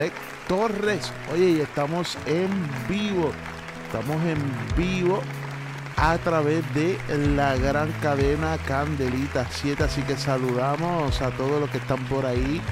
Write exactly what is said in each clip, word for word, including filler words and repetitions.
Torres. Oye, y estamos en vivo, estamos en vivo a través de la gran cadena Candelita siete, así que saludamos a todos los que están por ahí,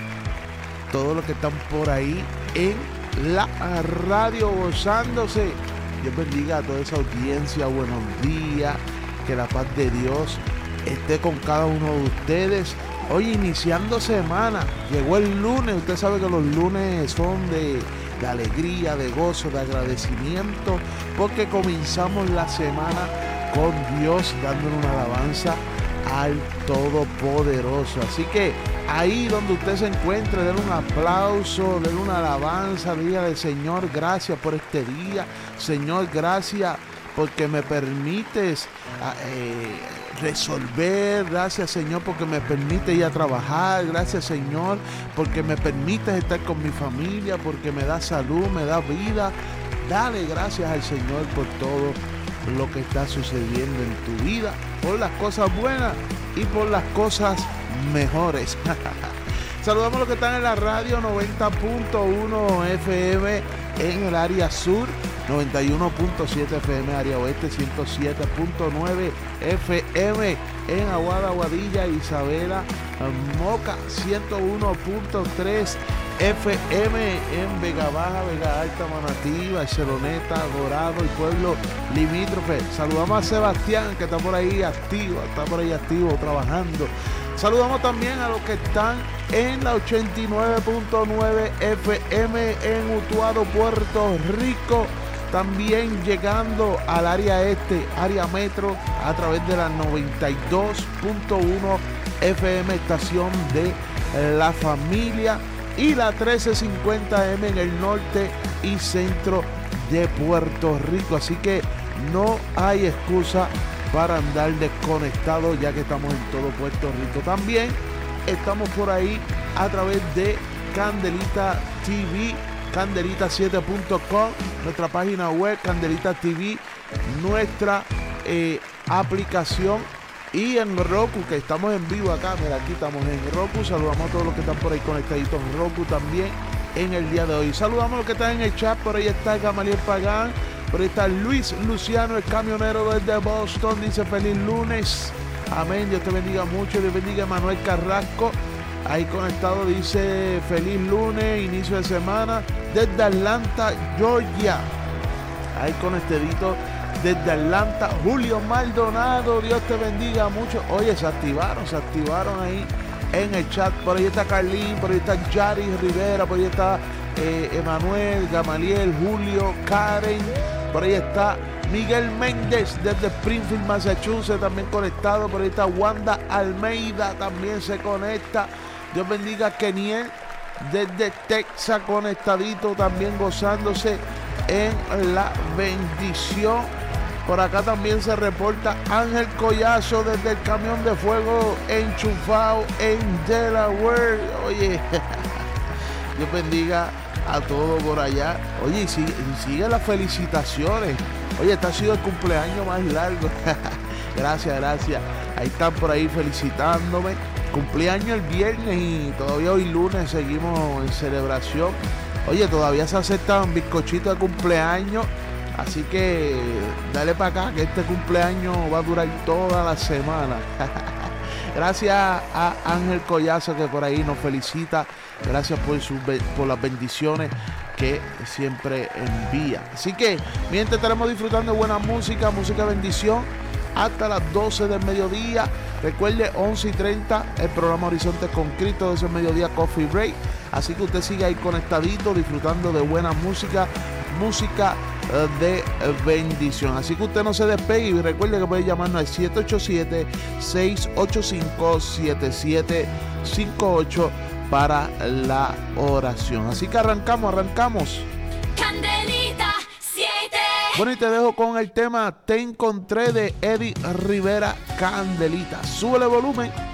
todos los que están por ahí en la radio gozándose. Dios bendiga a toda esa audiencia, buenos días, que la paz de Dios esté con cada uno de ustedes. Hoy iniciando semana, llegó el lunes. Usted sabe que los lunes son de, de alegría, de gozo, de agradecimiento, porque comenzamos la semana con Dios dándole una alabanza al Todopoderoso. Así que ahí donde usted se encuentre, denle un aplauso, denle una alabanza, dígale: Señor, gracias por este día. Señor, gracias porque me permites eh, resolver. Gracias, Señor, porque me permite ir a trabajar. Gracias, Señor, porque me permites estar con mi familia, porque me da salud, me da vida. Dale gracias al Señor por todo lo que está sucediendo en tu vida, por las cosas buenas y por las cosas mejores. Saludamos a los que están en la radio noventa punto uno F M en el área sur, noventa y uno punto siete F M área oeste, ciento siete punto nueve F M en Aguada, Aguadilla, Isabela, Moca, ciento uno punto tres F M en Vega Baja, Vega Alta, Manatí, Barceloneta, Dorado y pueblo limítrofe. Saludamos a Sebastián, que está por ahí activo, está por ahí activo trabajando. Saludamos también a los que están en la ochenta y nueve punto nueve F M en Utuado, Puerto Rico. También llegando al área este, área metro, a través de la noventa y dos punto uno F M, estación de La Familia, y la trece cincuenta M en el norte y centro de Puerto Rico. Así que no hay excusa para andar desconectado, ya que estamos en todo Puerto Rico. También estamos por ahí a través de Candelita T V, candelita siete punto com, nuestra página web, Candelita T V, nuestra eh, aplicación, y en Roku, que estamos en vivo acá. Mira, aquí estamos en Roku. Saludamos a todos los que están por ahí conectaditos en Roku también en el día de hoy. Saludamos a los que están en el chat. Por ahí está Gamaliel Pagán, por ahí está Luis Luciano, el camionero desde Boston. Dice: feliz lunes. Amén. Dios te bendiga mucho. Dios bendiga a Manuel Carrasco, ahí conectado. Dice: feliz lunes, inicio de semana, desde Atlanta, Georgia. Ahí conectadito desde Atlanta. Julio Maldonado, Dios te bendiga mucho. Oye, se activaron, se activaron ahí en el chat. Por ahí está Carlín, por ahí está Yari Rivera, por ahí está eh, Emanuel, Gamaliel, Julio, Karen. Por ahí está Miguel Méndez desde Springfield, Massachusetts, también conectado. Por ahí está Wanda Almeida, también se conecta. Dios bendiga a Keniel desde Texas, conectadito, también gozándose en la bendición. Por acá también se reporta Ángel Collazo desde el camión de fuego enchufado en Delaware. Oye, Dios bendiga a todos por allá. Oye, y sigue, y sigue las felicitaciones. Oye, este ha sido el cumpleaños más largo. Gracias, gracias. Ahí están por ahí felicitándome. Cumpleaños el viernes y todavía hoy lunes seguimos en celebración. Oye, todavía se aceptan bizcochitos de cumpleaños. Así que dale para acá, que este cumpleaños va a durar toda la semana. Gracias a Ángel Collazo, que por ahí nos felicita. Gracias por, sus, por las bendiciones que siempre envía. Así que mientras estaremos disfrutando de buena música, música de bendición, hasta las doce del mediodía. Recuerde, once y treinta, el programa Horizonte con Cristo, de ese mediodía Coffee Break. Así que usted sigue ahí conectadito, disfrutando de buena música, música de bendición. Así que usted no se despegue y recuerde que puede llamarnos al siete ocho siete, seis ocho cinco, siete siete cinco ocho para la oración. Así que arrancamos, arrancamos. Candelita siete. Bueno, y te dejo con el tema Te Encontré de Eddie Rivera, Candelita. Súbele volumen.